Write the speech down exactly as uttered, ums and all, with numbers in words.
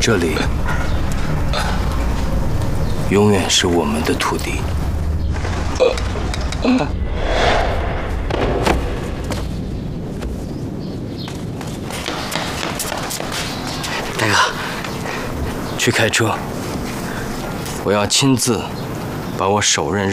这里永远是我们的土地。大哥，去开车，我要亲自把我手刃